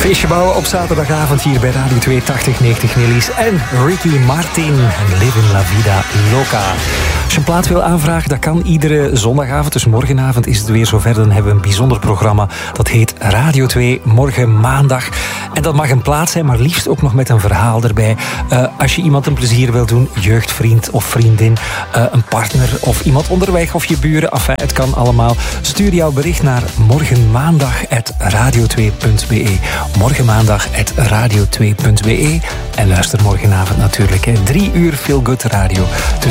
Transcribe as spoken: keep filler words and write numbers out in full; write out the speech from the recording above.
Feestje bouwen op zaterdagavond hier bij Radio twee tachtig negentig Nelly's en Ricky Martin en Live in La Vida Loca. Als je een plaat wil aanvragen, dat kan iedere zondagavond. Dus morgenavond is het weer zover. Dan hebben we een bijzonder programma. Dat heet Radio twee Morgen Maandag. En dat mag een plaat zijn, maar liefst ook nog met een verhaal erbij. Uh, als je iemand een plezier wil doen, jeugdvriend of vriendin, uh, een partner of iemand onderweg of je buren. Enfin, het kan allemaal. Stuur jouw bericht naar morgenmaandag at radio twee punt b e. Morgenmaandag at radio twee punt b e. En luister morgenavond natuurlijk. Hè. Drie uur Feel Good Radio.